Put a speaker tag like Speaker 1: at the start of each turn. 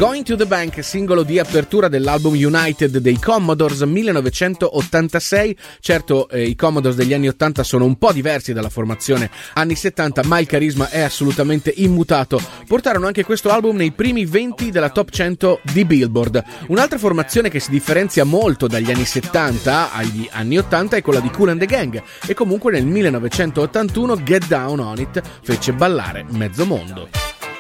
Speaker 1: Going to the Bank, singolo di apertura dell'album United dei Commodores 1986. Certo, i Commodores degli anni 80 sono un po' diversi dalla formazione anni 70, ma il carisma è assolutamente immutato. Portarono anche questo album nei primi 20 della top 100 di Billboard. Un'altra formazione che si differenzia molto dagli anni 70 agli anni 80 è quella di Kool and the Gang, e comunque nel 1981 Get Down on It fece ballare mezzo mondo.